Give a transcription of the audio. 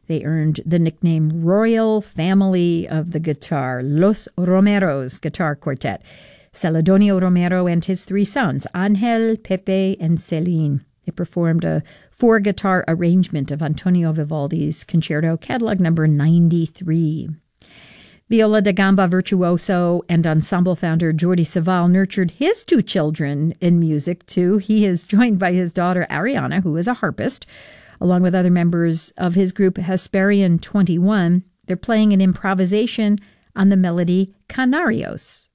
They earned the nickname Royal Family of the Guitar, Los Romeros Guitar Quartet. Celedonio Romero and his three sons, Angel, Pepe, and Celine. They performed a four-guitar arrangement of Antonio Vivaldi's Concerto, catalog number 93. Viola da Gamba virtuoso and ensemble founder Jordi Savall nurtured his two children in music, too. He is joined by his daughter Ariana, who is a harpist, along with other members of his group Hesperian 21. They're playing an improvisation on the melody Canarios.